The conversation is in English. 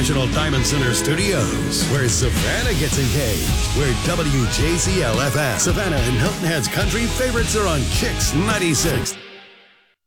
International Diamond Center Studios, where Savannah gets engaged, where WJCL-FM, Savannah and Hilton Head's country favorites are on Kicks 96.